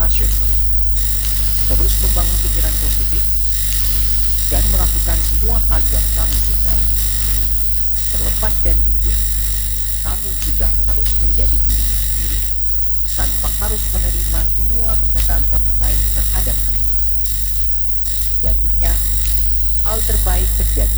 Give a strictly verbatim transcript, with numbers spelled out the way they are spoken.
rasional, terus membangun pikiran positif, dan melakukan semua hal yang kamu sukai. Terlepas dari itu, kamu juga harus menjadi dirimu sendiri tanpa harus menerima semua perkataan orang lain terhadap kamu. Jadinya, hal terbaik terjadi